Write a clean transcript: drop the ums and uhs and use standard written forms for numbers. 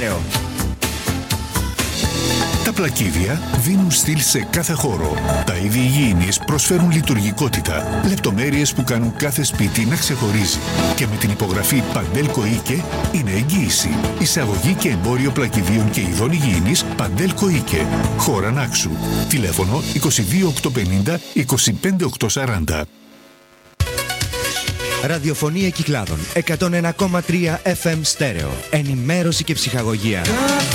Τα πλακίδια δίνουν στυλ σε κάθε χώρο. Τα είδη υγιεινής προσφέρουν λειτουργικότητα, λεπτομέρειες που κάνουν κάθε σπίτι να ξεχωρίζει. Και με την υπογραφή Παντέλκο Ίκε είναι εγγύηση. Εισαγωγή και εμπόριο πλακιδίων και ειδών υγιεινής Παντέλκο Ίκε. Χώρα Νάξου. Τηλέφωνο 22850 25840. Ραδιοφωνία Κυκλάδων 101,3 FM στέρεο. Ενημέρωση και ψυχαγωγία.